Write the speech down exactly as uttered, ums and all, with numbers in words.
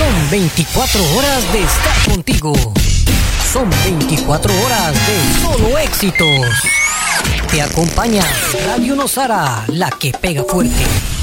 Son veinticuatro horas de estar contigo. Son veinticuatro horas de solo éxitos. Te acompaña Radio Nosara, la que pega fuerte.